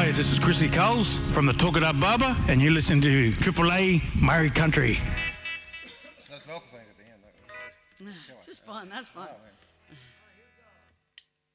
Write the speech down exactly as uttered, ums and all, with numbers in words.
G'day, this is Chrissy Coles from the Talk It Up Barber, and you listen to Triple A Murray Country. Those vocal things at the end. It's just fun. That's fun. Oh,